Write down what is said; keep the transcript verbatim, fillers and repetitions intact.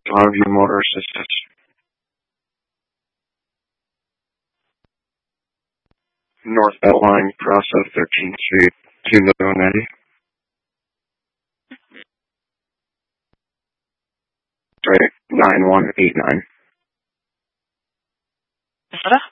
Longview Motor Assistance. North Beltline, cross of thirteenth Street, two million eighty. Sorry, nine one eight nine. Is that